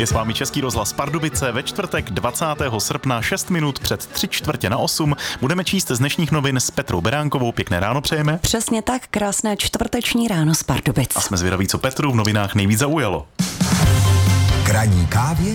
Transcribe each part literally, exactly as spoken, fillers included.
Je s vámi Český rozhlas Pardubice ve čtvrtek dvacátého srpna šest minut před tři čtvrtě na osm. Budeme číst z dnešních novin s Petrou Beránkovou. Pěkné ráno přejeme. Přesně tak, krásné čtvrteční ráno z Pardubic. A jsme zvědaví, co Petru v novinách nejvíc zaujalo. K ranní kávě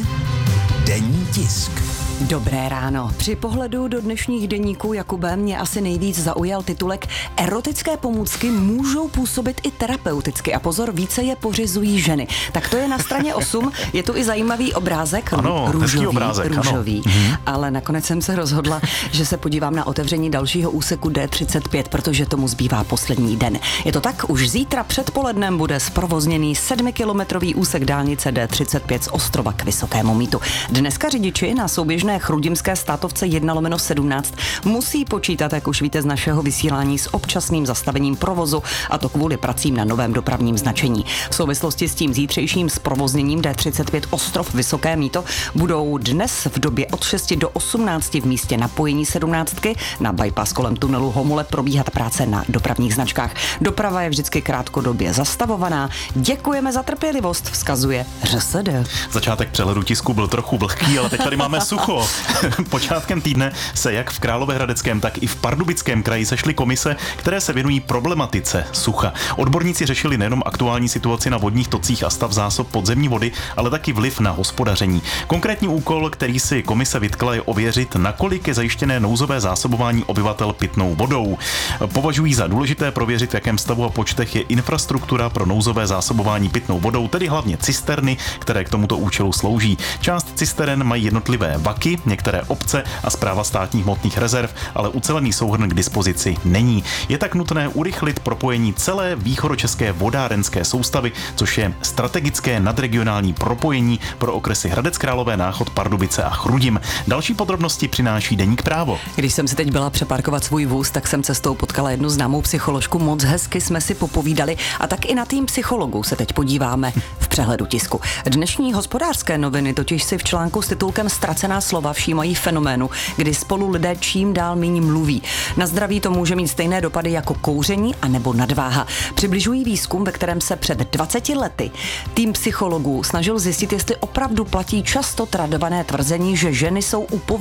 denní tisk. Dobré ráno. Při pohledu do dnešních deníků, Jakube, mě asi nejvíc zaujal titulek Erotické pomůcky můžou působit i terapeuticky. A pozor, více je pořizují ženy. Tak to je na straně osm. Je tu i zajímavý obrázek. Ano, růžový, obrázek, růžový. Ano. Ale nakonec jsem se rozhodla, že se podívám na otevření dalšího úseku D třicet pět, protože tomu zbývá poslední den. Je to tak, už zítra předpolednem bude zprovozněný sedmikilometrový úsek dálnice D třicet pět z Ostrova k Vysokému Mýtu. Dneska řidiči na souběžné chrudimské státovce jedna lomeno sedmnáct musí počítat, jak už víte z našeho vysílání, s občasným zastavením provozu, a to kvůli pracím na novém dopravním značení. V souvislosti s tím zítřejším zprovozněním D třicet pět Ostrov Vysoké Mýto budou dnes v době od šesti do osmnácti v místě napojení sedmnáctky na bypass kolem tunelu Homole probíhat práce na dopravních značkách. Doprava je vždycky krátkodobě zastavovaná. Děkujeme za trpělivost, vzkazuje ŘSD. Začátek přehledu tisku byl trochu vlhký, ale teď tady máme sucho. Počátkem týdne se jak v Královéhradeckém, tak i v Pardubickém kraji sešly komise, které se věnují problematice sucha. Odborníci řešili nejenom aktuální situaci na vodních tocích a stav zásob podzemní vody, ale taky vliv na hospodaření. Konkrétní úkol, který si komise vytkla, je ověřit, nakolik je zajištěné nouzové zásobování obyvatel pitnou vodou. Považují za důležité prověřit, v jakém stavu a počtech je infrastruktura pro nouzové zásobování pitnou vodou, tedy hlavně cisterny, které k tomuto účelu slouží. Část cisteren mají jednotlivé vaky, některé obce a Správa státních hmotných rezerv, ale ucelený souhrn k dispozici není. Je tak nutné urychlit propojení celé východočeské vodárenské soustavy, což je strategické nadregionální propojení pro okresy Hradec Králové, Náchod, Pardubice a Chrudim. Další podrobnosti přináší deník Právo. Když jsem si teď byla přeparkovat svůj vůz, tak jsem cestou potkala jednu známou psycholožku. Moc hezky jsme si popovídali a tak i na tým psychologů se teď podíváme v přehledu tisku. Dnešní Hospodářské noviny totiž si v článku s titulkem Ztracená slova všímají fenoménu, kdy spolu lidé čím dál méně mluví. Na zdraví to může mít stejné dopady jako kouření a nebo nadváha. Přibližují výzkum, ve kterém se před dvaceti lety tým psychologů snažil zjistit, jestli opravdu platí často tradované tvrzení, že ženy jsou u